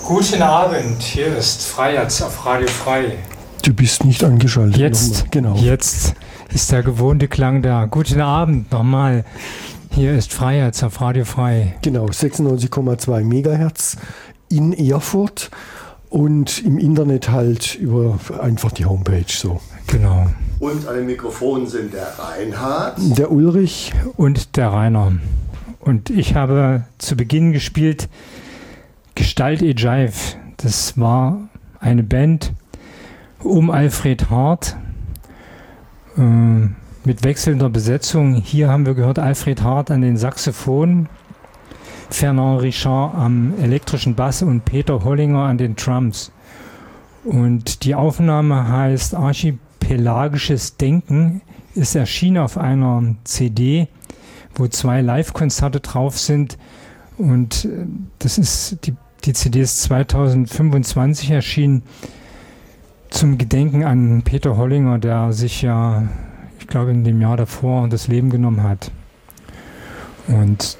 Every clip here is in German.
Guten Abend, hier ist Freiherz auf Radio Frei. Du bist nicht angeschaltet. Jetzt ist der gewohnte Klang da. Guten Abend nochmal. Hier ist Freiherz auf Radio Frei. Genau, 96,2 Megahertz in Erfurt und im Internet halt über einfach die Homepage so. Genau. Und an den Mikrofonen sind der Reinhard, der Ulrich und der Rainer. Und ich habe zu Beginn gespielt Gestalt Ejive. Das war eine Band um Alfred Hart mit wechselnder Besetzung. Hier haben wir gehört Alfred Hart an den Saxophonen, Fernand Richard am elektrischen Bass und Peter Hollinger an den Drums. Und die Aufnahme heißt Archipelagisches Denken, ist erschienen auf einer CD, wo 2 Live-Konzerte drauf sind. Und das ist die CD ist 2025 erschienen zum Gedenken an Peter Hollinger, der sich ja, ich glaube, in dem Jahr davor das Leben genommen hat. Und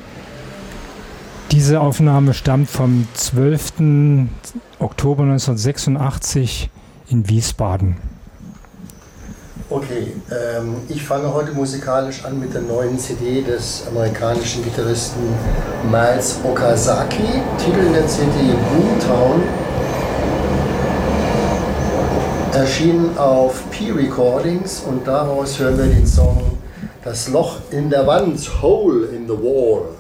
diese Aufnahme stammt vom 12. Oktober 1986 in Wiesbaden. Okay, ich fange heute musikalisch an mit der neuen CD des amerikanischen Gitarristen Miles Okazaki. Titel der CD Boomtown. Erschienen auf P-Recordings und daraus hören wir den Song Das Loch in der Wand, Hole in the Wall.